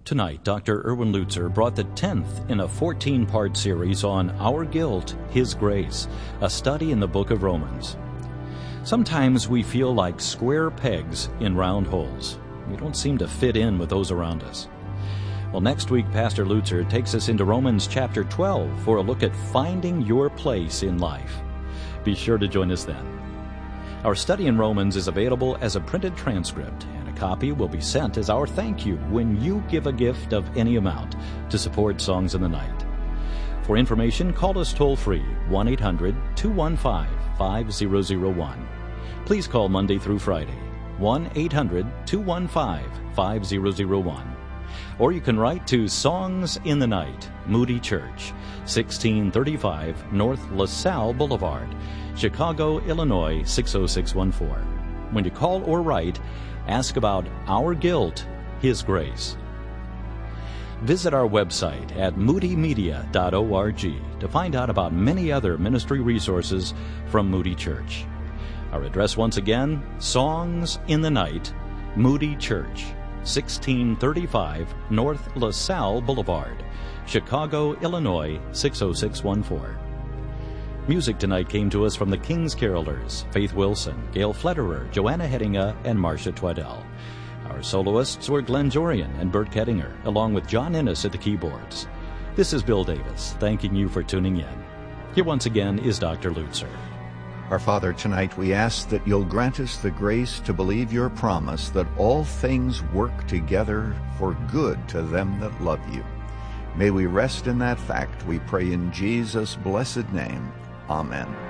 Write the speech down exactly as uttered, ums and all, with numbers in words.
Tonight, Doctor Erwin Lutzer brought the tenth in a fourteen-part series on Our Guilt, His Grace, a study in the book of Romans. Sometimes we feel like square pegs in round holes. We don't seem to fit in with those around us. Well, next week, Pastor Lutzer takes us into Romans chapter twelve for a look at finding your place in life. Be sure to join us then. Our study in Romans is available as a printed transcript, and a copy will be sent as our thank you when you give a gift of any amount to support Songs in the Night. For information, call us toll-free, one eight hundred two one five five zero zero one. Please call Monday through Friday, one eight hundred two one five five zero zero one. Or you can write to Songs in the Night, Moody Church, sixteen thirty-five North LaSalle Boulevard, Chicago, Illinois, six oh six one four. When you call or write, ask about Our Guilt, His Grace. Visit our website at moody media dot org to find out about many other ministry resources from Moody Church. Our address once again, Songs in the Night, Moody Church, sixteen thirty-five North LaSalle Boulevard, Chicago, Illinois, six oh six one four. Music tonight came to us from the King's Carolers, Faith Wilson, Gail Fletterer, Joanna Hettinga, and Marcia Twaddell. Our soloists were Glenn Jorian and Bert Kettinger, along with John Innes at the keyboards. This is Bill Davis, thanking you for tuning in. Here once again is Doctor Lutzer. Our Father, tonight we ask that you'll grant us the grace to believe your promise that all things work together for good to them that love you. May we rest in that fact, we pray in Jesus' blessed name. Amen.